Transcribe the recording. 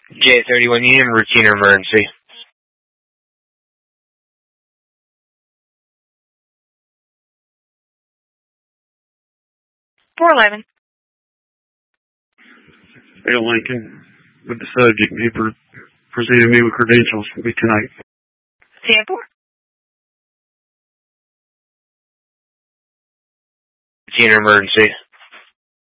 J31 Union, routine or emergency. 411. Hey, Lincoln, with the subject, he presented me with credentials for me tonight. 10-4. Routine or emergency.